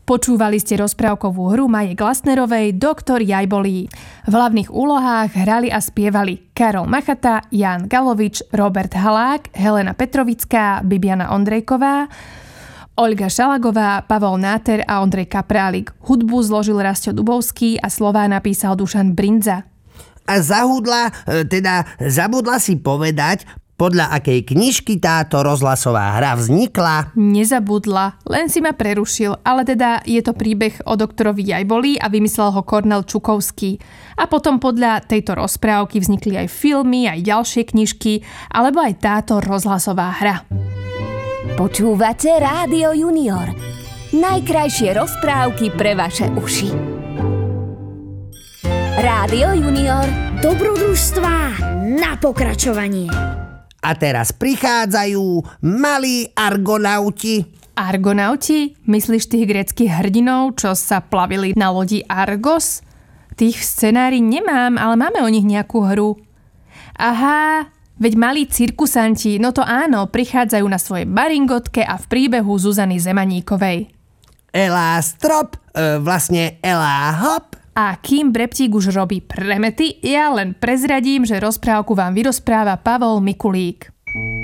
Počúvali ste rozprávkovú hru Maje Glasnerovej Doktor Jajbolí. V hlavných úlohách hrali a spievali Karol Machata, Ján Galovič, Robert Halák, Helena Petrovická, Bibiana Ondrejková, Olga Šalagová, Pavol Náter a Ondrej Kaprálik. Hudbu zložil Rastio Dubovský a slová napísal Dušan Brindza. A zabudla si povedať, podľa akej knižky táto rozhlasová hra vznikla? Nezabudla, len si ma prerušil, ale teda je to príbeh o doktorovi Jajbolí a vymyslel ho Kornel Čukovský. A potom podľa tejto rozprávky vznikli aj filmy, aj ďalšie knižky, alebo aj táto rozhlasová hra. Počúvate Rádio Junior. Najkrajšie rozprávky pre vaše uši. Rádio Junior. Dobrodružstvá na pokračovanie. A teraz prichádzajú malí argonauti. Argonauti? Myslíš tých gréckych hrdinov, čo sa plavili na lodi Argos? Tých v scenári nemám, ale máme o nich nejakú hru. Aha, veď malí cirkusanti, no to áno, prichádzajú na svojej baringotke a v príbehu Zuzany Zemaníkovej. Elá strop, vlastne elá hop. A kým Breptík už robí premety, ja len prezradím, že rozprávku vám vyrozpráva Pavol Mikulík.